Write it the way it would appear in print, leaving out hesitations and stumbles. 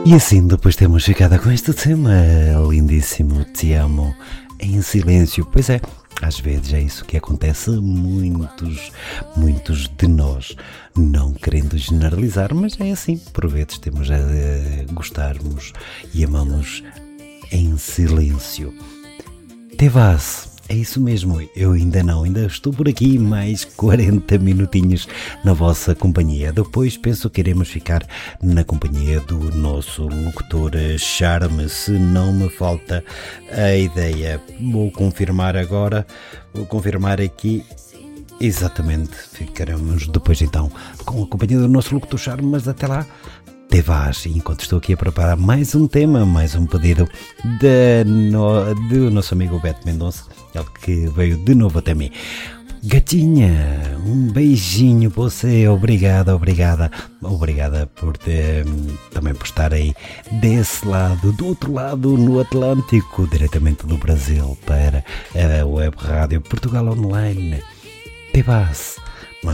E assim depois temos chegado com este tema lindíssimo, Te Amo em Silêncio. Pois é, às vezes é isso que acontece a muitos de nós, não querendo generalizar, mas é assim, por vezes temos a gostarmos e amamos em silêncio. Te vas. É isso mesmo, eu ainda estou por aqui mais 40 minutinhos na vossa companhia. Depois penso que iremos ficar na companhia do nosso locutor Charme, se não me falta a ideia. Vou confirmar agora, vou confirmar aqui. Exatamente, ficaremos depois então com a companhia do nosso locutor Charme, mas até lá, te vas, enquanto estou aqui a preparar mais um tema, mais um pedido do nosso amigo Beto Mendonça, ele que veio de novo até mim. Gatinha, um beijinho para você, obrigada por também por estar aí desse lado, do outro lado no Atlântico, diretamente do Brasil para a Web Rádio Portugal Online. Te vas.